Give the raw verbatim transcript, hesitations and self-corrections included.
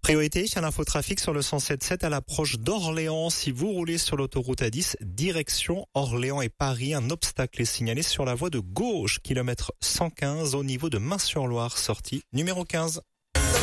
Priorité à l'infotrafic sur le cent sept sept à l'approche d'Orléans. Si vous roulez sur l'autoroute A dix, direction Orléans et Paris, un obstacle est signalé sur la voie de gauche, kilomètre cent quinze au niveau de Main-sur-Loire, sortie numéro quinze.